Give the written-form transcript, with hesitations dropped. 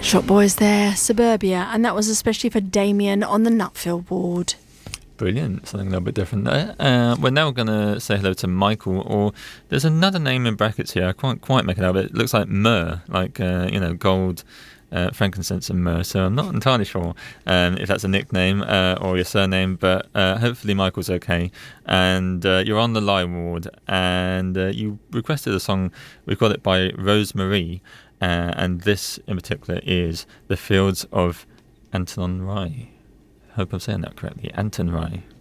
Shop Boys there, Suburbia, and that was especially for Damien on the Nutfield ward. Brilliant, something a little bit different there. We're now going to say hello to Michael, or there's another name in brackets here, I can't quite make it out, but it looks like myrrh, like, gold, frankincense and myrrh, so I'm not entirely sure if that's a nickname or your surname, but hopefully Michael's okay. And you're on the Lie ward, and you requested a song. We've got it by Rosemary, and this in particular is The Fields of Anton Rai. Hope I'm saying that correctly. Anton Rai.